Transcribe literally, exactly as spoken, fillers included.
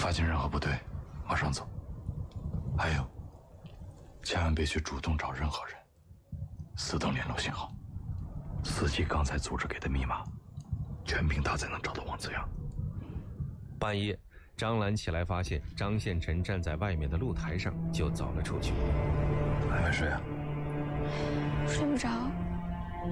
发现任何不对，马上走。还有，千万别去主动找任何人，死等联络信号。司机刚才组织给的密码，全凭他才能找到王子阳。 半夜，张兰起来发现张宪臣站在外面的露台上，就走了出去。 还没睡啊？ 睡不着。